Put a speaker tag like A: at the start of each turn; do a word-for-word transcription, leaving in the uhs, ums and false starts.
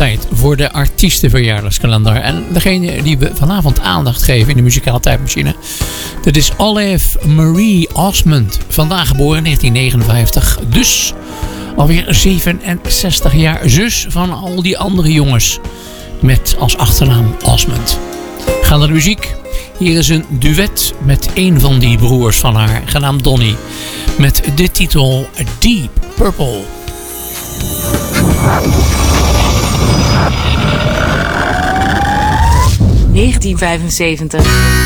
A: tijd voor de artiestenverjaardagskalender. En degene die we vanavond aandacht geven in de muzikale tijdmachine, dat is Olive Marie Osmond. Vandaag geboren in negentien negenenvijftig. Dus alweer zevenenzestig jaar. Zus van al die andere jongens met als achternaam Osmond. Gaan naar de muziek. Hier is een duet met een van die broers van haar, genaamd Donny. Met de titel Deep Purple.
B: negentien vijfenzeventig